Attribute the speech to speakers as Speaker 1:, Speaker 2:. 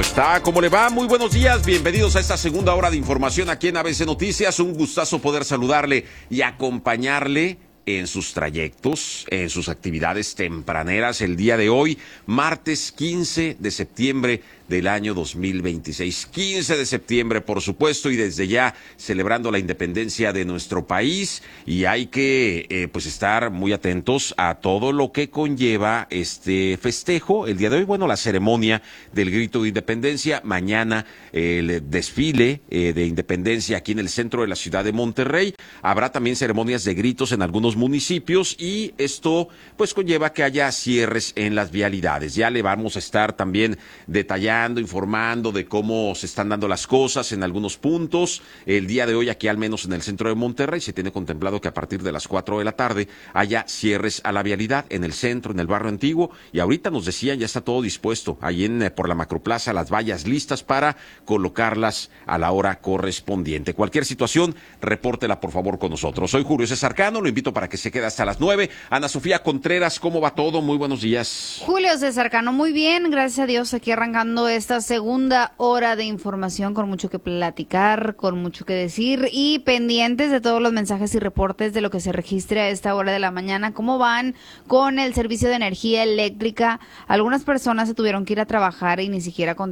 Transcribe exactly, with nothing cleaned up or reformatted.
Speaker 1: está? ¿Cómo le va? Muy buenos días, bienvenidos a esta segunda hora de información aquí en A B C Noticias. Un gustazo poder saludarle y acompañarle en sus trayectos, en sus actividades tempraneras el día de hoy, martes quince de septiembre del año dos mil veintiséis. quince de septiembre, por supuesto, y desde ya celebrando la independencia de nuestro país, y hay que eh, pues estar muy atentos a todo lo que conlleva este festejo el día de hoy. Bueno, la ceremonia del grito de independencia, mañana el desfile eh, de independencia aquí en el centro de la ciudad de Monterrey. Habrá también ceremonias de gritos en algunos municipios y esto pues conlleva que haya cierres en las vialidades. Ya le vamos a estar también detallando, informando de cómo se están dando las cosas en algunos puntos. El día de hoy aquí al menos en el centro de Monterrey se tiene contemplado que a partir de las cuatro de la tarde haya cierres a la vialidad en el centro, en el barrio antiguo, y ahorita nos decían ya está todo dispuesto ahí en por la Macroplaza, las vallas listas para colocarlas a la hora correspondiente. Cualquier situación, repórtela por favor con nosotros. Soy Julio César Cano, lo invito para que se quede hasta las nueve. Ana Sofía Contreras, ¿cómo va todo? Muy buenos días.
Speaker 2: Julio César Cano, muy bien, gracias a Dios, aquí arrancando esta segunda hora de información con mucho que platicar, con mucho que decir y pendientes de todos los mensajes y reportes de lo que se registre a esta hora de la mañana. ¿Cómo van con el servicio de energía eléctrica? Algunas personas se tuvieron que ir a trabajar y ni siquiera con